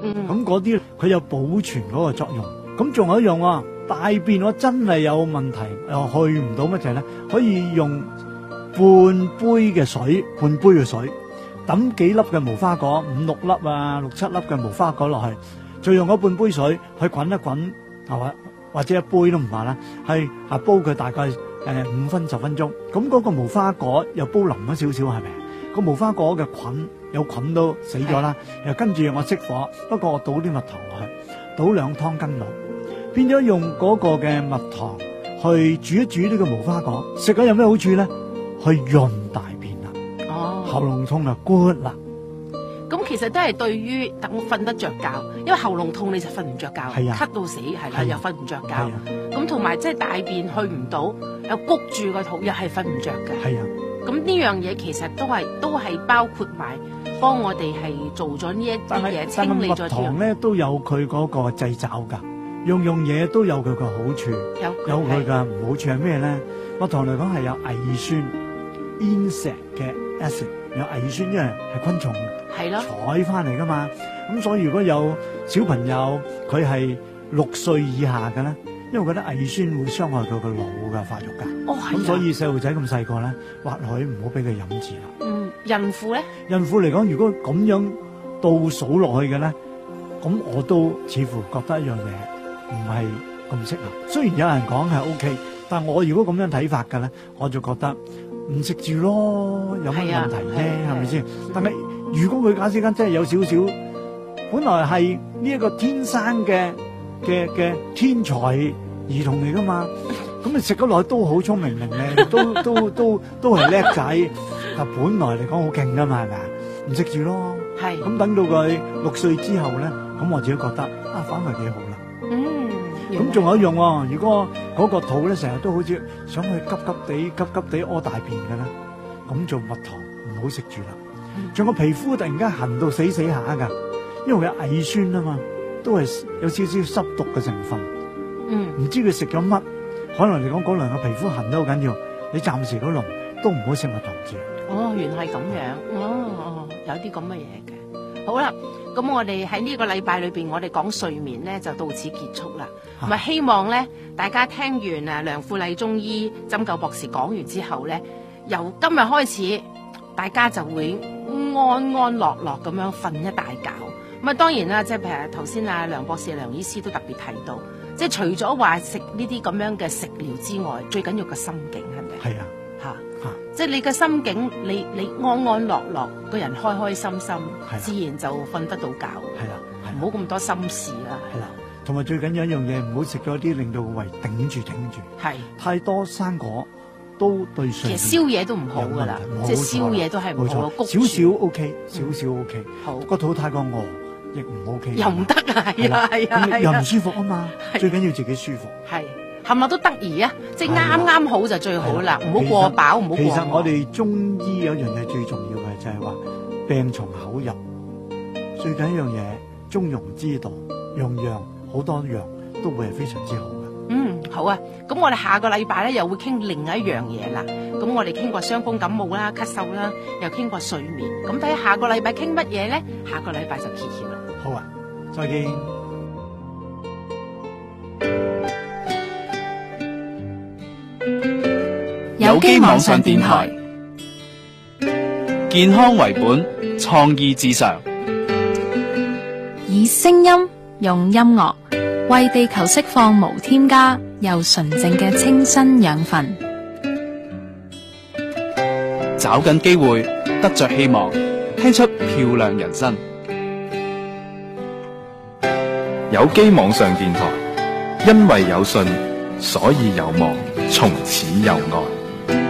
咁嗰啲佢有保存嗰個作用。咁仲有一樣啊，大便我真係有問題又去唔到乜嘢咧，可以用半杯嘅水，抌幾粒嘅無花果，5、6粒啊，6、7粒嘅無花果落去，再用嗰半杯水去滾一滾，係嘛？或者一杯都唔怕啦，係煲佢大概5分10分鐘。咁嗰個無花果又煲腍咗少少，係咪？個無花果嘅有菌都死咗啦。又跟住我熄火，不過我倒啲蜜糖落去，倒2湯羹落，變咗用嗰個嘅蜜糖去煮一煮呢個無花果，食咗有咩好處咧？去潤大便啦，喉嚨痛啊 good 啦。 咁其實都係對於等瞓得着覺，因為喉嚨痛你就瞓唔着覺，咳到死係啦，又瞓唔着覺。咁同埋即係大便去唔到，又谷住個肚，又係瞓唔着嘅。係啊。咁呢樣嘢其實都係包括埋幫我哋係做咗呢一啲嘢，清理咗。但係蜜糖咧都有佢嗰個製造噶，樣嘢都有佢個好處，有佢嘅唔好處係咩咧？蜜糖嚟講係有偽酸 insect 嘅 acid， 有偽酸，因為係昆蟲採翻嚟噶嘛。咁所以如果有小朋友佢係6歲以下嘅咧，因為覺得偽酸會傷害佢個腦嘅發育噶。咁所以細路仔咁細個咧，或許唔好俾佢飲住啦。孕婦咧？孕婦嚟講，如果咁樣倒數落去嘅咧，咁我都似乎覺得一樣嘢唔係咁適合。雖然有人講係 OK，但我如果咁樣睇法嘅咧，我就覺得唔食住咯，有乜問題咧？係咪先？但係如果佢假設間真係有少少，本來係呢一個天生嘅天才兒童嚟噶嘛，咁你食咗落去都好聰明咧，都係叻仔。但本來嚟講好勁噶嘛，係咪啊？唔食住咯。係。咁等到佢6歲之後咧，咁我自己覺得反而幾好啦。咁仲有一樣喎，如果嗰個肚咧成日都好似想去急急地屙大便嘅咧，咁做蜜糖唔好食住啦。仲個皮膚突然間痕到死下噶，因為佢偽酸啊嘛，都係有少少濕毒嘅成分。唔知佢食咗乜，可能嚟講嗰輪個皮膚痕得好緊要，你暫時嗰輪都唔好食蜜糖住。原來係咁樣。有啲咁嘅嘢嘅。好啦，咁我哋喺呢個禮拜裏邊，我哋講睡眠咧就到此結束啦。咪希望咧，大家聽完梁富麗中醫針灸博士講完之後咧，由今日開始，大家就會安安樂樂咁樣瞓一大覺。咁當然啦，即係譬如頭先梁博士、梁醫師都特別提到，即係除咗話食呢啲咁樣嘅食療之外，最緊要個心境係咪？係啊。即係你嘅心境，你安安樂樂，個人開開心心，自然就瞓得到覺。係啦，唔好咁多心事啦。係啦，同埋最緊要一樣嘢，唔好食咗啲令到個胃頂住。係太多生果都對睡眠。其實宵夜都唔好噶啦，即係宵夜都係唔好。少少 OK，少少 OK。好，個肚太過餓亦唔 OK。又唔得啊！係啊，又唔舒服啊嘛。最緊要自己舒服。係。係咪都得意啊？即係啱好就最好啦，唔好過飽，唔好過。其實我哋中醫有一樣嘢最重要嘅就係話病從口入，最緊一樣嘢中庸之道，樣好多樣都會係非常之好嘅。好啊，咁我哋下個禮拜咧又會傾另一樣嘢啦。咁我哋傾過傷風感冒啦、咳嗽啦，又傾過睡眠。咁睇下下個禮拜傾乜嘢咧？下個禮拜就揭曉啦。好啊，再見。 有機網上電台，健康為本，創意至上， 以聲音用音樂為地球釋放無添加又純正嘅清新養分， 找緊機會，得着希望，聽出漂亮人生。 有機網上電台，因為有信，所以有望，從此有愛。